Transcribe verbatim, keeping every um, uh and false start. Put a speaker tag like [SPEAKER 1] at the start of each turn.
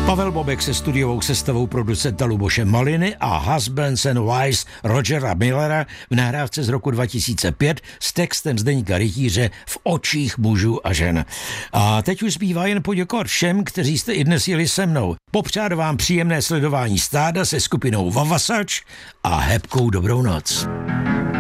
[SPEAKER 1] Pavel Bobek se studiovou sestavou producenta Luboše Maliny a Husbands and Wives Rogera Millera v nahrávce z roku dva tisíce pět s textem Zdeňka Rytíře V očích mužů a žen. A teď už zbývá jen poděkovat všem, kteří jste i dnes jeli se mnou. Popřát vám příjemné sledování stáda se skupinou Vavasač a hebkou dobrou noc.